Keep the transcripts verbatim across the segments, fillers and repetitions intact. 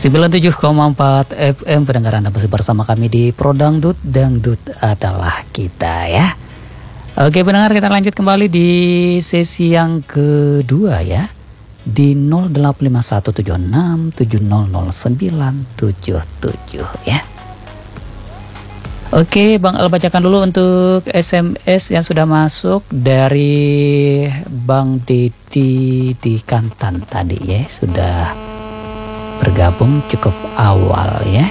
sembilan puluh tujuh koma empat F M pendengar Anda masih bersama kami di Pro Dangdut, Dangdut adalah kita ya. Oke pendengar, kita lanjut kembali di sesi yang kedua ya, di nol delapan lima satu tujuh enam tujuh nol nol sembilan tujuh tujuh ya. Oke Bang El, bacakan dulu untuk S M S yang sudah masuk dari Bang Dedi di Kantan tadi ya, sudah bergabung cukup awal ya.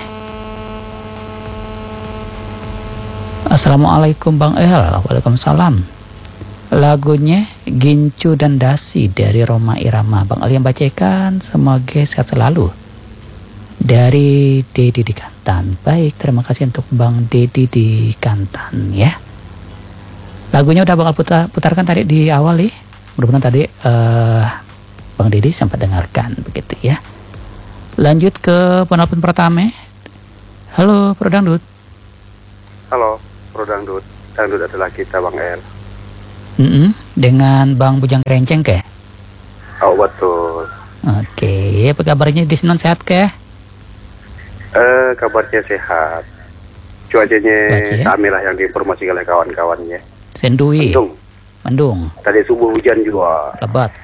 Assalamualaikum Bang El. Waalaikumsalam. Lagunya Gincu dan Dasi dari Roma Irama. Bang El yang bacakan, semoga sehat selalu. Dari Dedi di Kantan. Baik, terima kasih untuk Bang Dedi di Kantan ya. Lagunya udah Bang El putar, putarkan tadi di awal ya. Mudah-mudahan tadi uh, Bang Dedi sempat dengarkan begitu ya. Lanjut ke penelpon pertama. Halo Pro Dangdut. Halo Pro Dangdut. Dangdut adalah kita Bang El. Mm-mm, dengan Bang Bujang Kerenceng ke? Oh betul. Oke, apa kabarnya di Senon, sehat ke? Eh kabarnya sehat. Cuacanya Cuaca, kami lah yang diinformasikan oleh kawan-kawannya. Sendui. Mendung. Mendung. Tadi subuh hujan juga. Lebat.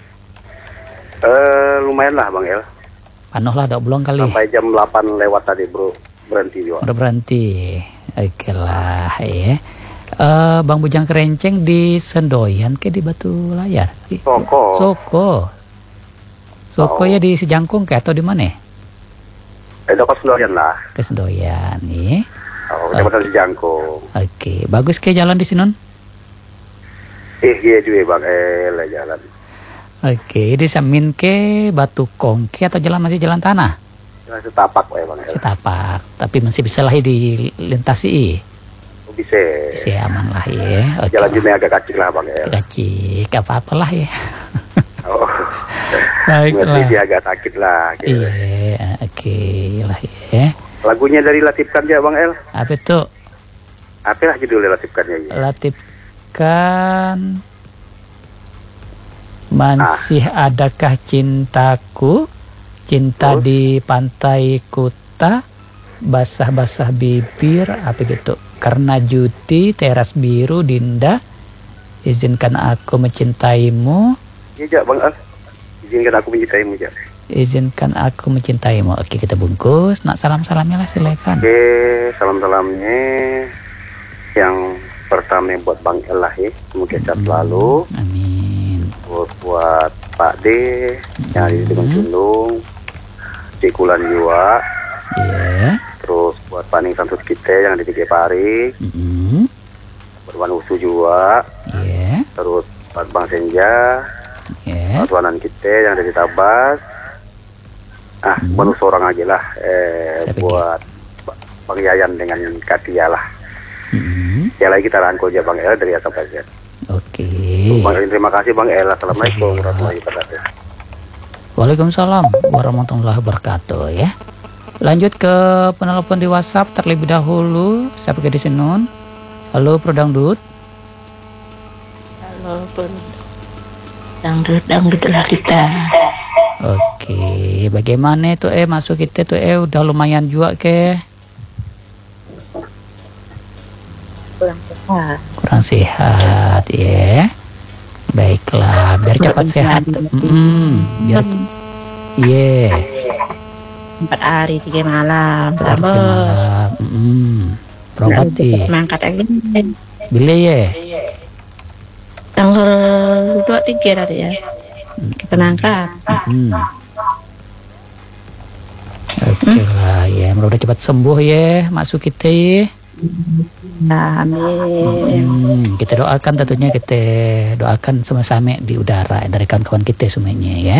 Eh lumayan lah Bang El. Panuh lah, dok belum kali. Sampai jam delapan lewat tadi bro, berhenti juga. Udah berhenti. Oke lah ya. Uh, Bang Bujang Kerenceng di Sendoyan ke di Batu Layar? Soko. Soko. Soko oh. Ya di Sejangkung ke atau di mana? Eh dekat Sendoyan lah. Ke Sendoyan ya. Oh, Kecamatan Sejangkung. Oke, bagus ke jalan di sini non? Eh iya juga Bang El jalan. Oke, di Samin ke Batu Kongke atau jalan masih jalan tanah? Jalan setapak ya Bang El. Setapak, tapi masih bisa lah dilintasi. Oh, bisa. Bisa aman lah ya. Oke. Jalan Jume agak kacik lah Bang El. Kacik, apa-apa lah ya. Oh. Baiklah. Dia agak sakit lah. Gitu. Iya, oke okay lah ya. Lagunya dari Latif Kanja Bang El. Apa itu? Apa lah judulnya Latif Kanja ya? Latif Kan. Masih ah. Adakah cintaku? Cinta oh. Di pantai Kuta, basah-basah bibir, apa gitu. Karena Juti, teras biru, Dinda, izinkan aku mencintaimu. Iya Bang El. Izinkan aku mencintaimu ya. Izinkan aku mencintaimu. Oke, kita bungkus. Nak salam-salamnya lah, silakan. Oke, salam-salamnya yang pertama buat Bang El lah ya. Semoga sehat selalu. Amin. Buat, buat Pak D hmm. yang ada di Gunung Cundung, Cik Kulan juga. Iya. Yeah. Terus buat Paning Santus kita yang ada di Gepari. Hmm. Buat Wan Usu juga. Iya. Yeah. Terus buat Bang Senja. Iya. Yeah. Tuanan kita yang ada di Tabas. Ah, hmm. baru seorang aja lah. Eh, Saya buat pergi. Bang Yayan dengan Katia lah. Hmm. Ya lagi kita rangkul aja Bang El dari atas aja. Oke. Bang El, terima kasih Bang El. Assalamualaikum warahmatullahi wabarakatuh. Waalaikumsalam warahmatullahi wabarakatuh ya. Lanjut ke penelpon di WhatsApp terlebih dahulu. Saya pakai di Sinun. Halo Pro Dangdut. Halo Pro Dangdut, Dangdut adalah kita. Oke, bagaimana itu eh masuk kita tuh eh udah lumayan juga ke? Kurang sehat. Kurang sehat ya. Baiklah, biar cepat sehat. Hmm, biar iya. Yeah. Empat hari tiga malam. Empat hari tiga malam. Hmm, probati. Mangkat lagi. Bila ya? Tanggal dua tiga tadi ya. Kita mangkat. Hmm. Oke okay lah ya, mudah cepat sembuh ya, masuk kita ya. Amin. Hmm, kita doakan tentunya, kita doakan sama-sama di udara dari kawan-kawan kita semuanya ya.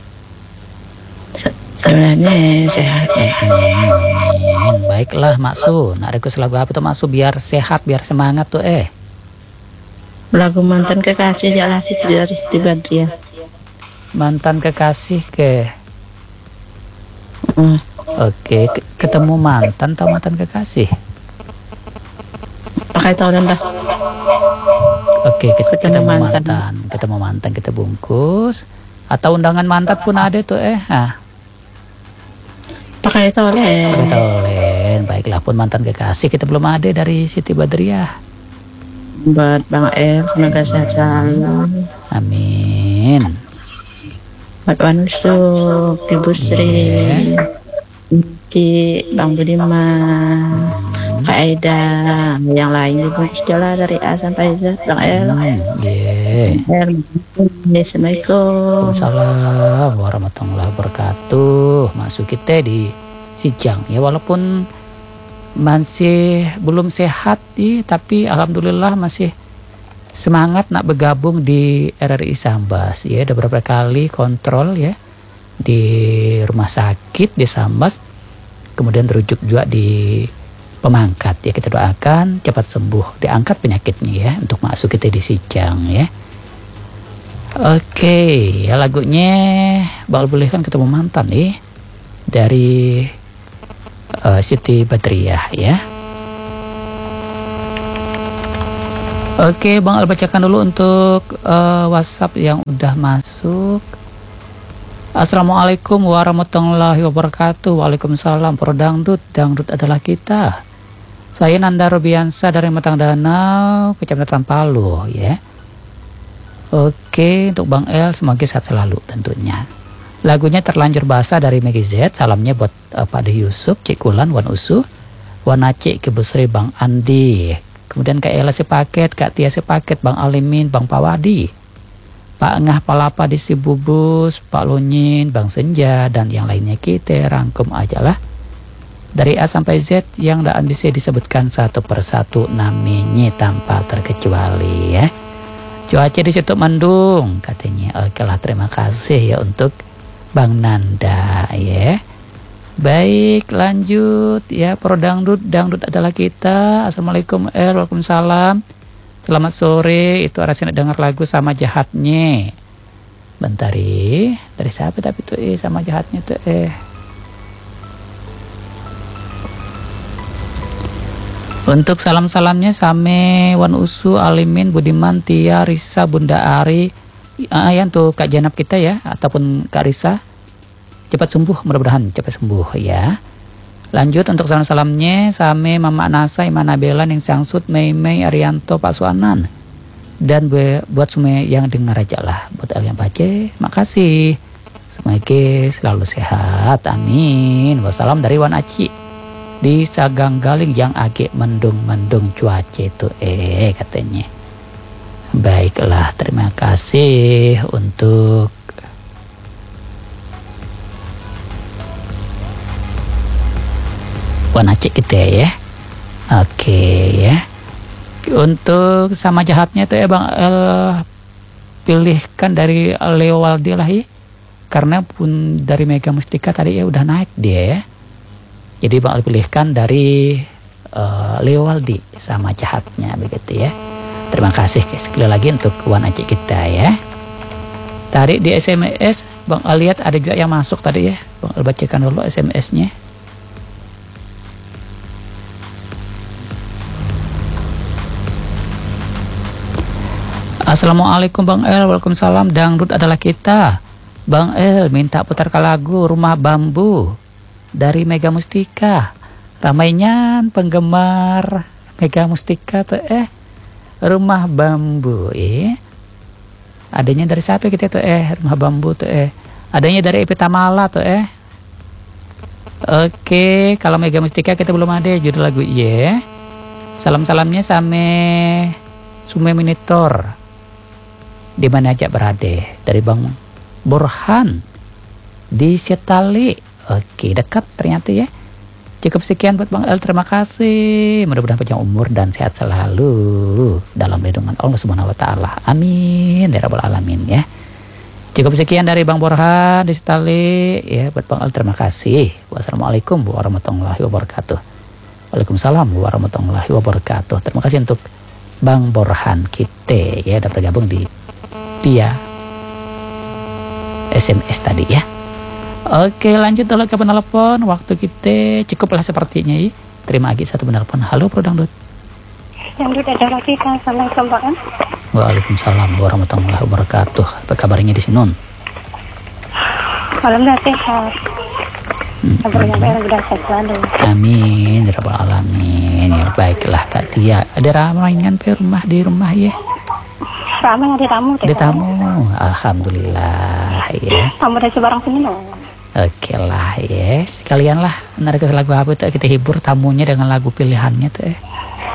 Sebenarnya sehat. Hmm, baiklah Maksu, nak request lagu apa tuh Maksu biar sehat, biar semangat tuh eh. Lagu mantan kekasih Jalan Siti dari Siti Badriah. Mantan kekasih ke. Mm. Oke, ketemu mantan atau mantan kekasih? Pakai tahun dah. Oke, kita ketemu, ketemu mantan. mantan. Ketemu mantan kita bungkus. Atau undangan mantan pun ada tuh eh. Ah. Pakai tolen. Pakai tolen. Baiklah, pun mantan kekasih kita belum ada dari Siti Badriah. Buat Bang El, semoga sehat selalu. Amin. Buat Wan Usuk, Ibu Sri, Ci, Bang Budiman, Kak Aida, yang lain juga segala dari A sampai Z. Bang El. Hmm, yeah. Assalamualaikum. Waalaikumsalam warahmatullahi wabarakatuh. Masuk kita di Sijang ya, walaupun masih belum sehat ya, tapi alhamdulillah masih semangat nak bergabung di R R I Sambas ya. Udah beberapa kali kontrol ya di rumah sakit di Sambas, kemudian terujuk juga di Pemangkat ya. Kita doakan cepat sembuh, diangkat penyakitnya ya, untuk masuk kita di Sijang ya. Oke ya, lagunya bakal bolehkan ketemu mantan nih dari uh, Siti Badriah ya. Oke Bang Al, bacakan dulu untuk uh, WhatsApp yang udah masuk. Assalamualaikum warahmatullahi wabarakatuh. Waalaikumsalam. Pro dangdut, dangdut adalah kita. Saya Nanda Robiansa dari Matang Danau, Kecamatan Palu ya. Oke, untuk Bang El semoga sehat selalu tentunya. Lagunya Terlanjur Basah dari Megi Z. Salamnya buat uh, Pak De Yusuf, Cik Kulan, Wan Usu, Wan Acik, Kebusri, Bang Andi. Kemudian Kak Ella sepaket, Kak Tia sepaket, Bang Alimin, Bang Pawadi, Pak Ngah Palapa di Sibubus, Pak Lunyin, Bang Senja, dan yang lainnya kita rangkum aja lah. Dari A sampai Z yang daan bisa disebutkan satu persatu namanya tanpa terkecuali ya. Cuaca di situ mendung katanya. Oke lah, terima kasih ya untuk Bang Nanda ya. Baik, lanjut ya. Pro dangdut, dangdut adalah kita. Assalamualaikum El, waalaikumsalam. Selamat sore. Itu rasanya dengar lagu Sama Jahatnya. Bentari, dari siapa tapi tuh eh Sama Jahatnya tuh eh. Untuk salam-salamnya Same, Wan Usu, Alimin, Budiman, Tia, Risa, Bunda Ari, ah, ya untuk Kak Janab kita ya, ataupun Kak Risa, cepat sembuh, mudah-mudahan cepat sembuh ya. Lanjut untuk salam-salamnya Same, Mama Nasa, Iman Nabela, Ning Sangsut, Mei Mei, Arianto, Pak Suanan, dan buat semua yang dengar aja lah, buat yang baca, makasih. Semoga selalu sehat, amin. Wassalam dari Wan Aci di Saganggaling yang agak mendung-mendung cuaca itu eh katanya. Baiklah, terima kasih untuk Wanacik kita ya. Oke ya. Untuk Sama Jahatnya tuh ya Bang El, pilihkan dari Leo Waldi lah ya. Karena pun dari Mega Mustika tadi ya udah naik dia ya. Jadi Bang pilihkan dari uh, Leo Waldi Sama Jahatnya begitu ya. Terima kasih sekali lagi untuk Wan Acik kita ya. Tadi di S M S Bang Al lihat ada juga yang masuk tadi ya. Bang Al bacakan dulu S M S-nya. Assalamualaikum Bang El, waalaikumsalam. Dangdut adalah kita. Bang El minta putarkan lagu Rumah Bambu dari Mega Mustika. Ramainya penggemar Mega Mustika tuh eh Rumah Bambu eh. Adanya dari siapa kita tuh eh Rumah Bambu tuh eh. Adanya dari Epitamala tuh eh. Oke, kalau Mega Mustika kita belum ada judul lagu iya. Salam-salamnya sama Sume Minitor. Di mana aja berada, dari Bang Burhan di Setali. Oke, dekat ternyata ya. Cukup sekian buat Bang El, terima kasih. Mudah-mudahan panjang umur dan sehat selalu dalam lindungan Allah Subhanahu wa taala. Amin ya rabbal alamin ya. Cukup sekian dari Bang Burhan di Setali ya, buat Bang El terima kasih. Wassalamualaikum warahmatullahi wabarakatuh. Waalaikumsalam warahmatullahi wabarakatuh. Terima kasih untuk Bang Burhan kita ya, udah bergabung di via S M S tadi ya. Oke, lanjut dulu ke penelpon. Waktu kita cukuplah sepertinya ya. Terima kasih satu penelpon. Halo Pro Dangdut. Dangdut ada lagi kan. Assalamualaikum Pak. Waalaikumsalam warahmatullahi wabarakatuh. Apa kabarnya di Sinun? Alhamdulillah sehat. Sabar yang Bang El udah sehat selalu. Amin ya rabbal alamin. Ya baiklah Kak Tia, ada ramadhan pe rumah di rumah ya? Ramai ada tamu. Ada tamu, alhamdulillah ya. Tamu dari sebarang sini loh. Oke lah ya, sekalian lah narik lagu apa tuh kita hibur tamunya dengan lagu pilihannya tuh. Eh.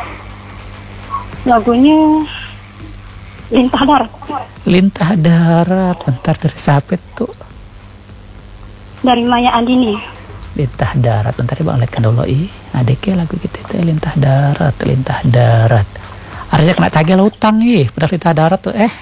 Lagunya Lintah Darat. Lintah Darat, bentar dari siapa tuh? Dari Maya Andini. Lintah Darat, bentar ya Bang lihatkan dulu ih. Adeknya lagu kita itu Lintah Darat, Lintah Darat. Harusnya kena tagih utang ih, benar Lintah Darat tuh eh.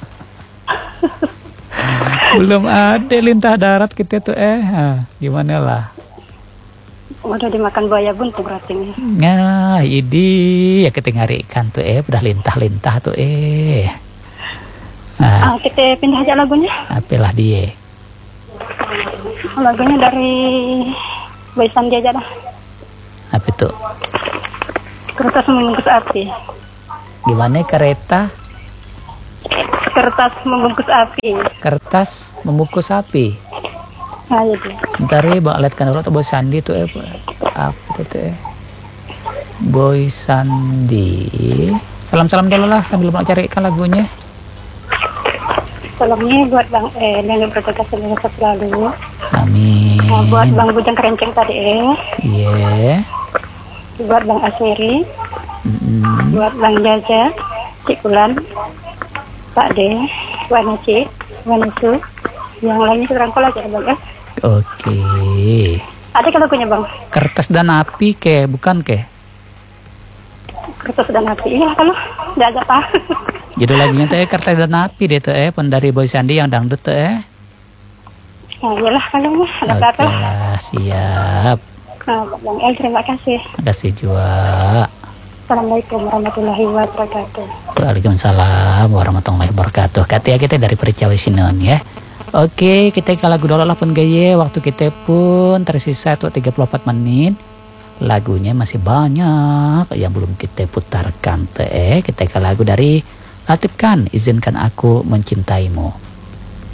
Belum ada Lintah Darat kita tuh eh. Nah, gimana lah? Udah dimakan buaya buntu berarti nih. Nah, ini ya kita ngari ikan tuh eh, udah lintah-lintah tuh eh. Nah, Ah, kita pindah aja lagunya. apalah dia. Lagunya dari Boy Sandi aja dah. Apa itu? Kertas membungkus api. Gimana kereta? Kertas membungkus api. Kertas membungkus api. Nah, jadi. Bentar ya Bang lihatkan dulu tuh Boy Sandi tuh eh. Apa itu eh? Boy Sandi. Salam-salam dulu lah sambil mau cari ikan lagunya. Salamnya buat Bang El yang berjaga sehat selalu. Amin. Nah, buat Bang Bujang Kerenceng tadi eh. Iya. Buat Bang Asmiri. Mm-mm. Buat Bang Jaja, Cik Kulan, Pak De, Wanaci, Wanasu. Yang lainnya serangkul aja Bang eh. Oke. Ada kan lagunya Bang? Kertas dan api ke, bukan ke? Kertas dan api. Iya kalau nggak ada apa. Judul lagunya tuh eh, Kertas dan Api deh tuh eh, pun dari Boy Sandi yang dangdut tuh eh. Nah, iyalah kalau mah ada Oke apa? lah, siap. Nah, Bang El terima kasih. Makasih juga. Assalamualaikum warahmatullahi wabarakatuh. Waalaikumsalam warahmatullahi wabarakatuh. Katanya kita dari Pericawi Sinon ya. Oke, kita ke lagu dulu lah pun gaya. Waktu kita pun tersisa tuh tiga puluh empat menit. Lagunya masih banyak yang belum kita putarkan tuh eh. Kita ke lagu dari Latif Khan, Izinkan Aku Mencintaimu.